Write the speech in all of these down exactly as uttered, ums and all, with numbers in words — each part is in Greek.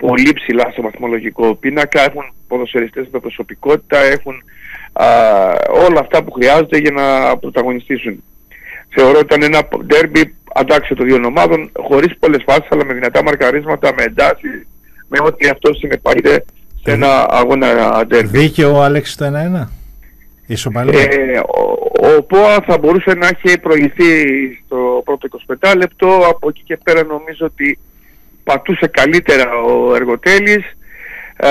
πολύ ψηλά στο βαθμολογικό πίνακα, έχουν ποδοσφαιριστές με προσωπικότητα, έχουν α, όλα αυτά που χρειάζονται για να πρωταγωνιστήσουν. Θεωρώ ότι ήταν ένα ντέρμπι αντάξιο των δύο ομάδων, χωρίς πολλές φάσεις, αλλά με δυνατά μαρκαρίσματα, με εντάσεις, με ό,τι αυτό συνεπάγεται σε ένα αγώνα ντέρμπι. Δίκαιο ο Αλέξης το ένα ένα. Ισοπαλία. Ε, ο, ο ΠΟΑ θα μπορούσε να έχει προηγηθεί στο πρώτο εικοσιπέντε λεπτό, από εκεί και πέρα νομίζω ότι πατούσε καλύτερα ο Εργοτέλης. Ε,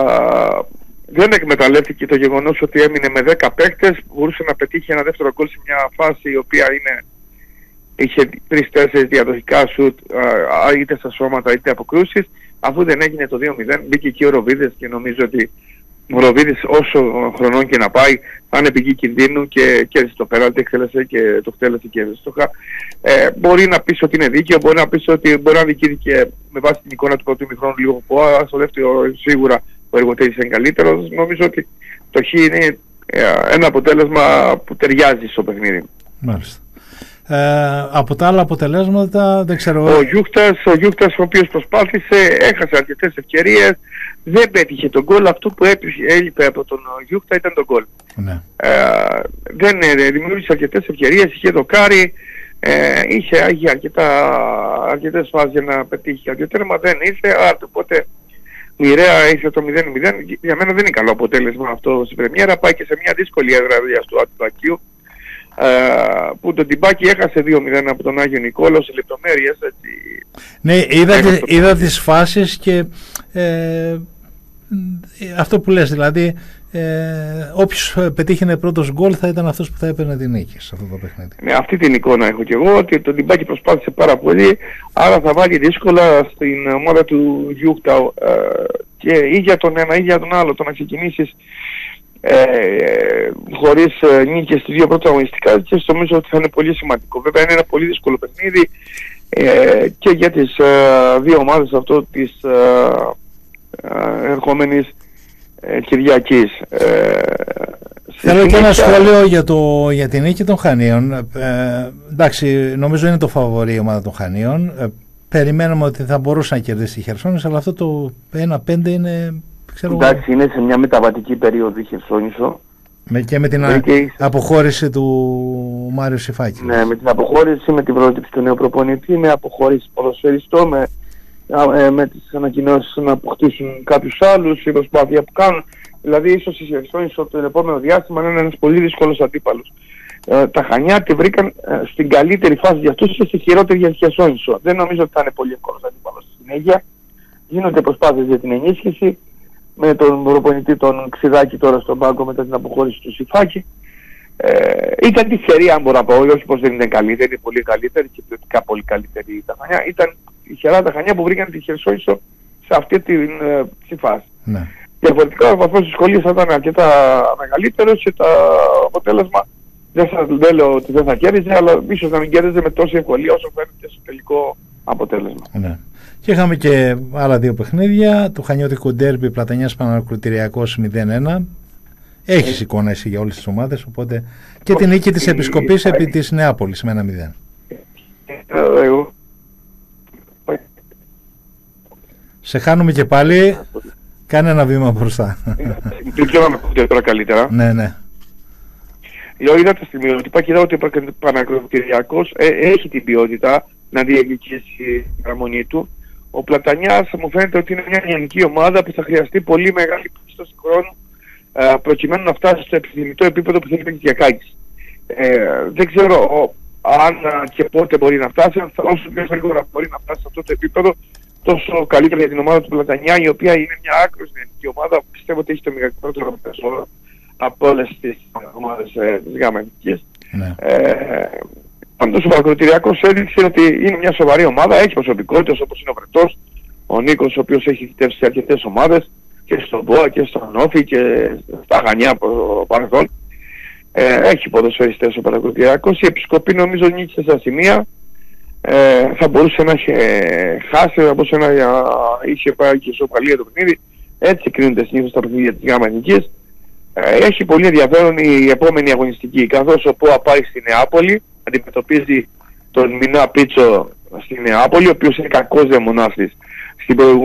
δεν εκμεταλλεύτηκε το γεγονός ότι έμεινε με δέκα παίκτες, μπορούσε να πετύχει ένα δεύτερο γκολ σε μια φάση η οποία είναι, είχε τρεις τέσσερις διαδοχικά σουτ, είτε στα σώματα είτε αποκρούσεις. Αφού δεν έγινε το δύο μηδέν, μπήκε εκεί ο Ροβίδης και νομίζω ότι ο Ροβίδης όσο χρονών και να πάει θα είναι πηγή κινδύνου και κέρδισε το πέναλτι, εκτέλεσε και το εκτέλεσε και εύστοχα. Ε, μπορεί να πεις ότι είναι δίκαιο, μπορεί να πεις ότι μπορεί να δικήθηκε με βάση την εικόνα του πρώτου ημιχρόνου λίγο ΠΟΑ, στο δεύτερο σίγουρα ο Εργοτέλης είναι καλύτερος. Νομίζω ότι το Χ είναι ε, ένα αποτέλεσμα που ταιριάζει στο παιχνίδι. Μάλιστα. Ε, από τα άλλα αποτελέσματα δεν ξέρω. Ο Γιούχτας, ο Γιούχτας ο οποίος προσπάθησε, έχασε αρκετές ευκαιρίες, δεν πέτυχε τον γκολ. Αυτό που έπιχε, έλειπε από τον Γιούχτα ήταν τον γκολ. Ναι. Ε, δεν ε, δημιούργησε αρκετές ευκαιρίες, είχε δοκάρει, ε, είχε, είχε αρκετά, αρκετές φάσεις για να πετύχει το τέρμα, δεν ήρθε, άρα οπότε μοιραία ήρθε το μηδέν μηδέν. Για μένα δεν είναι καλό αποτέλεσμα αυτό στην πρεμιέρα, πάει και σε μια δύσκολη έδρα του Αττικίου. Uh, που το Τιμπάκι έχασε δύο μηδέν από τον Άγιο Νικόλαο σε λεπτομέρειες, έτσι. Ναι, είδα, και, είδα τις φάσεις και ε, αυτό που λες, δηλαδή ε, όποιος πετύχαινε πρώτος γκολ θα ήταν αυτός που θα έπαιρνε την νίκη σε αυτό το παιχνίδι. Ναι, αυτή την εικόνα έχω και εγώ, ότι το Τιμπάκι προσπάθησε πάρα πολύ, άρα θα βάλει δύσκολα στην ομάδα του Γιούχτα ε, και ή για τον ένα ή για τον άλλο, το να ξεκινήσεις Ε, χωρίς ε, νίκες στις δύο πρώτα αγωνιστικά, και νομίζω ότι θα είναι πολύ σημαντικό. Βέβαια είναι ένα πολύ δύσκολο παιχνίδι ε, και για τις ε, δύο ομάδες αυτό της ε, ε, ερχόμενης ε, Κυριακής. Ε, Θέλω και ένα σχόλιο για, το, για την νίκη των Χανίων. Ε, εντάξει, νομίζω είναι το φαβορί η ομάδα των Χανίων. Ε, περιμένουμε ότι θα μπορούσε να κερδίσει η Χερσόνησο, αλλά αυτό το ένα πέντε είναι... Εντάξει, είναι σε μια μεταβατική περίοδο η Χερσόνησο. Με, και με την α... και... αποχώρηση του Μάριου Σιφάκη. Ναι, με την αποχώρηση, με την πρότυψη του νέου προπονητή, με αποχώρηση ποδοσφαιριστών, με, ε, με τις ανακοινώσεις να αποκτήσουν κάποιους άλλους, η προσπάθεια που κάνουν. Δηλαδή, ίσως η Χερσόνησο το επόμενο διάστημα είναι ένας πολύ δύσκολος αντίπαλος. Ε, τα Χανιά τη βρήκαν ε, στην καλύτερη φάση για αυτούς και στη χειρότερη για τη Χερσόνησο. Δεν νομίζω ότι θα είναι πολύ εύκολος αντίπαλος στη συνέχεια. Γίνονται προσπάθειες για την ενίσχυση. Με τον προπονητή τον Ξηδάκη τώρα στον πάγκο μετά την αποχώρηση του Σιφάκη. Ε, ήταν τυχερή, αν μπορώ να πω, όχι πως δεν είναι καλύτερη, είναι πολύ καλύτερη και ποιοτικά πολύ καλύτερη τα Χανιά. Ήταν τυχερά τα Χανιά που βρήκαν τη Χερσόνησο σε αυτή την ε, φάση. Ναι. Διαφορετικά ο βαθμός της σχολής θα ήταν αρκετά μεγαλύτερος και το αποτέλεσμα δεν, θα, δεν λέω ότι δεν θα κέρδιζε, αλλά ίσως να μην κέρδιζε με τόση ευκολία όσο φαίνεται στο τελικό αποτέλεσμα. Ναι. Και είχαμε και άλλα δύο παιχνίδια, το χανιώτικο ντέρμπι Πλατανιάς Πανακροτηριακός μηδέν ένα. Έχεις εικόνα εσύ για όλες τις ομάδες, οπότε και την νίκη της Επισκοπής επί της Νεάπολης με ένα μηδέν. Σε χάνουμε και πάλι, κάνε ένα βήμα μπροστά. Δεν ξέρω να με ακούτε τώρα καλύτερα. Ναι, ναι. Λέω, είδατε στη μειονοτυπά και είδα ότι ο Πανακροτηριακός έχει την ποιότητα να διεκδικήσει την παραμονή του. Ο Πλατανιάς μου φαίνεται ότι είναι μια γενική ομάδα που θα χρειαστεί πολύ μεγάλη πίστοση χρόνου ε, προκειμένου να φτάσει στο επιθυμητό επίπεδο που θέλει ο Κυριακάκης. Ε, δεν ξέρω ο, αν και πότε μπορεί να φτάσει, αν όσο πιο γρήγορα μπορεί να φτάσει σε αυτό το επίπεδο, τόσο καλύτερα για την ομάδα του Πλατανιά, η οποία είναι μια άκρως γενική ομάδα, πιστεύω ότι έχει το μεγαλύτερο ποσό από όλες τις ομάδες ε, της ΓΑΜΑ Εθνικής. Ναι. Ε, Πάντως ο Πανακροτηριακός έδειξε ότι είναι μια σοβαρή ομάδα, έχει προσωπικότητες όπως είναι ο Βρετός, ο Νίκος ο οποίος έχει θητεύσει σε αρκετές ομάδες και στον ΠΟΑ και στον Όφη και στα Χανιά από παρελθόν. Ε, έχει ποδοσφαιριστές ο Πανακροτηριακός, η Επισκοπή νομίζω νίκησε στα σημεία, ε, θα μπορούσε να είχε χάσει, θα μπορούσε να είχε πάει και ισοπαλία το παιχνίδι, έτσι κρίνονται συνήθως τα παιχνίδια της ΓΑΜΑ Εθνικής. Ε, έχει πολύ ενδιαφέρον η επόμενη αγωνιστική, καθώς ο ΠΟΑ πάει στη Νεάπολη, αντιμετωπίζει τον Μινά Πίτσο στη Νεάπολη, ο οποίος είναι κακός δαιμονάστης στην προηγούμενη